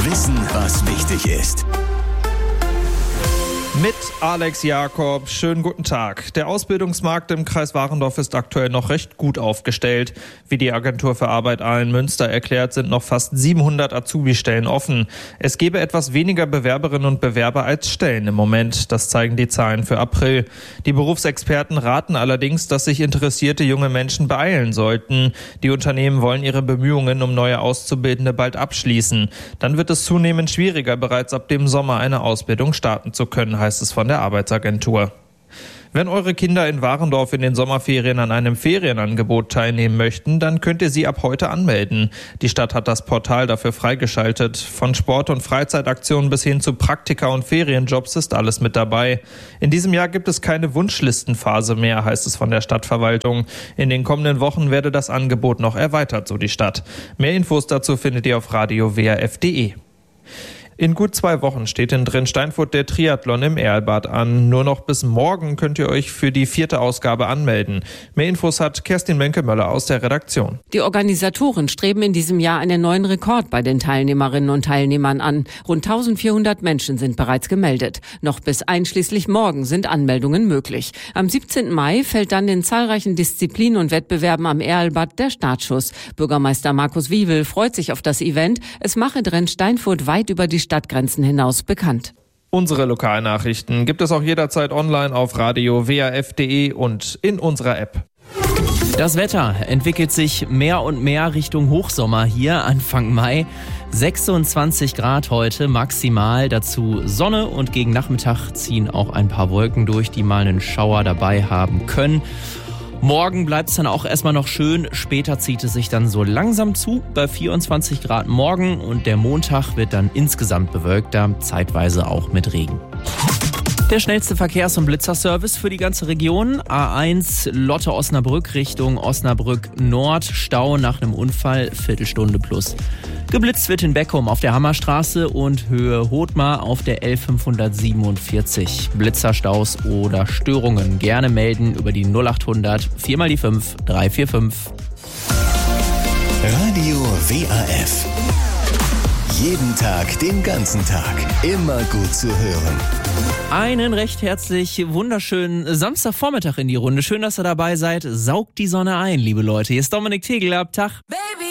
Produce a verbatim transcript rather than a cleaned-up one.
Wissen, was wichtig ist. Mit Alex Jakob, schönen guten Tag. Der Ausbildungsmarkt im Kreis Warendorf ist aktuell noch recht gut aufgestellt. Wie die Agentur für Arbeit Aalen-Münster erklärt, sind noch fast siebenhundert Azubi-Stellen offen. Es gebe etwas weniger Bewerberinnen und Bewerber als Stellen im Moment. Das zeigen die Zahlen für April. Die Berufsexperten raten allerdings, dass sich interessierte junge Menschen beeilen sollten. Die Unternehmen wollen ihre Bemühungen um neue Auszubildende bald abschließen. Dann wird es zunehmend schwieriger, bereits ab dem Sommer eine Ausbildung starten zu können, heißt es von der Arbeitsagentur. Wenn eure Kinder in Warendorf in den Sommerferien an einem Ferienangebot teilnehmen möchten, dann könnt ihr sie ab heute anmelden. Die Stadt hat das Portal dafür freigeschaltet. Von Sport- und Freizeitaktionen bis hin zu Praktika und Ferienjobs ist alles mit dabei. In diesem Jahr gibt es keine Wunschlistenphase mehr, heißt es von der Stadtverwaltung. In den kommenden Wochen werde das Angebot noch erweitert, so die Stadt. Mehr Infos dazu findet ihr auf radio w r f punkt d e. In gut zwei Wochen steht in Drensteinfurt der Triathlon im Erlbad an. Nur noch bis morgen könnt ihr euch für die vierte Ausgabe anmelden. Mehr Infos hat Kerstin Menke-Möller aus der Redaktion. Die Organisatoren streben in diesem Jahr einen neuen Rekord bei den Teilnehmerinnen und Teilnehmern an. Rund eintausendvierhundert Menschen sind bereits gemeldet. Noch bis einschließlich morgen sind Anmeldungen möglich. Am siebzehnten Mai fällt dann in zahlreichen Disziplinen und Wettbewerben am Erlbad der Startschuss. Bürgermeister Markus Wiewel freut sich auf das Event. Es mache Drensteinfurt weit über die Stadtgrenzen hinaus bekannt. Unsere Lokalnachrichten gibt es auch jederzeit online auf radio w r f punkt d e und in unserer App. Das Wetter entwickelt sich mehr und mehr Richtung Hochsommer hier Anfang Mai. sechsundzwanzig Grad heute maximal, dazu Sonne und gegen Nachmittag ziehen auch ein paar Wolken durch, die mal einen Schauer dabei haben können. Morgen bleibt es dann auch erstmal noch schön, später zieht es sich dann so langsam zu bei vierundzwanzig Grad morgen und der Montag wird dann insgesamt bewölkter, zeitweise auch mit Regen. Der schnellste Verkehrs- und Blitzerservice für die ganze Region. A eins Lotte-Osnabrück Richtung Osnabrück Nord. Stau nach einem Unfall, Viertelstunde plus. Geblitzt wird in Beckum auf der Hammerstraße und Höhe Hothmar auf der L fünfhundertsiebenundvierzig. Blitzerstaus oder Störungen gerne melden über die null achthundert vier mal die fünf drei vier fünf. Radio W A F. Jeden Tag, den ganzen Tag. Immer gut zu hören. Einen recht herzlich wunderschönen Samstagvormittag in die Runde. Schön, dass ihr dabei seid. Saugt die Sonne ein, liebe Leute. Hier ist Dominik Tegel. Ab Tag.